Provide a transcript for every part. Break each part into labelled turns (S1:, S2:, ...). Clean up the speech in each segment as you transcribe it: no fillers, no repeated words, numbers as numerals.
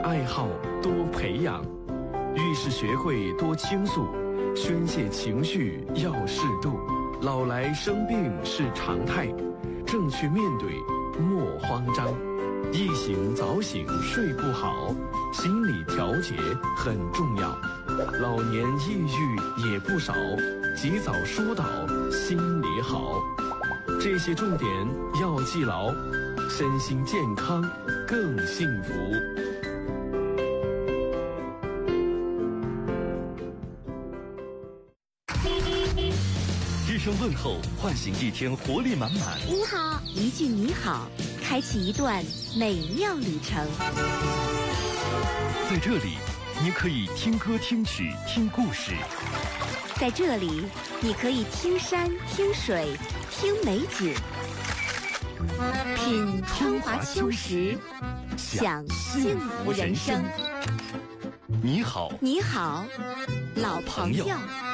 S1: 爱好多培养，遇事学会多倾诉，宣泄情绪要适度。老来生病是常态，正确面对莫慌张。一醒早醒睡不好，心理调节很重要。老年抑郁也不少，及早疏导心里好。这些重点要记牢，身心健康更幸福。
S2: 一声问候，唤醒一天活力满满。
S3: 你好，一句你好，开启一段美妙旅程。
S2: 在这里，你可以听歌听曲听故事。
S3: 在这里，你可以听山听水听美景，品春华秋实，享幸福人生。
S2: 你好，
S3: 你好，老朋友。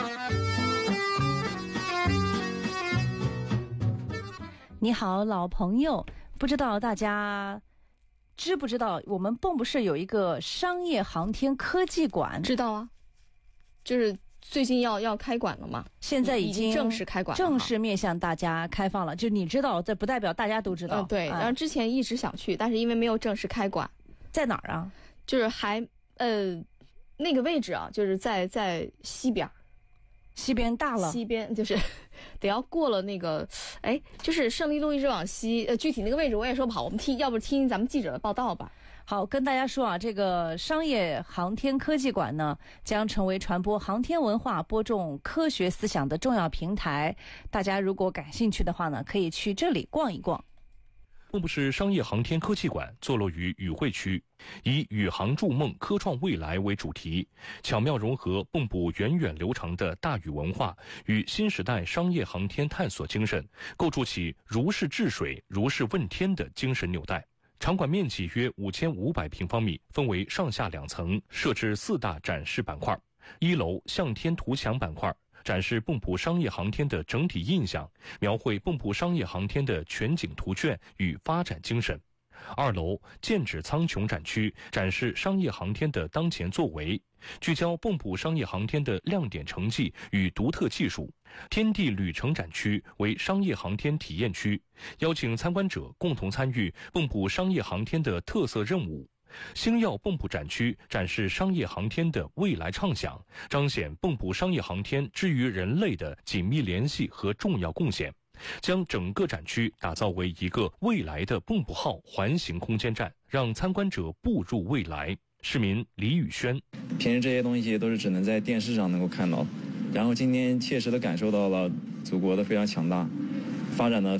S4: 你好，老朋友。不知道大家知不知道，我们蚌埠市有一个商业航天科技馆？
S5: 知道啊，就是最近要开馆了嘛，
S4: 现在已经
S5: 正式开馆了，
S4: 正式面向大家开放了。就你知道，这不代表大家都知道。
S5: 对，然后之前一直想去，但是因为没有正式开馆。
S4: 在哪儿啊？
S5: 就是那个位置啊，就是在西边。
S4: 西边大了，
S5: 西边就是得要过了那个，就是胜利路一直往西，具体那个位置我也说不好，我们要不听咱们记者的报道吧。
S4: 好，跟大家说啊，这个商业航天科技馆呢，将成为传播航天文化、播种科学思想的重要平台。大家如果感兴趣的话呢，可以去这里逛一逛。
S6: 蚌埠市商业航天科技馆坐落于宇汇区，以宇航筑梦、科创未来为主题，巧妙融合蚌埠源远流长的大宇文化与新时代商业航天探索精神，构筑起如是治水、如是问天的精神纽带。场馆面积约5500平方米，分为上下2层，设置4大展示板块。1楼向天图墙板块展示蚌埠商业航天的整体印象，描绘蚌埠商业航天的全景图卷与发展精神。2楼剑指苍穹展区展示商业航天的当前作为，聚焦蚌埠商业航天的亮点成绩与独特技术。天地旅程展区为商业航天体验区，邀请参观者共同参与蚌埠商业航天的特色任务。星耀蚌埠展区展示商业航天的未来畅想，彰显蚌埠商业航天之于人类的紧密联系和重要贡献，将整个展区打造为一个未来的蚌埠号环形空间站，让参观者步入未来。市民李宇轩：
S7: 平时这些东西都是只能在电视上能够看到，然后今天切实的感受到了祖国的非常强大，发展的